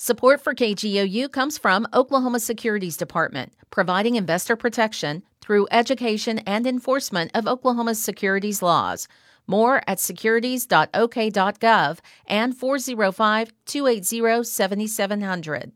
Support for KGOU comes from Oklahoma Securities Department, providing investor protection through education and enforcement of Oklahoma's securities laws. More at securities.ok.gov and 405-280-7700.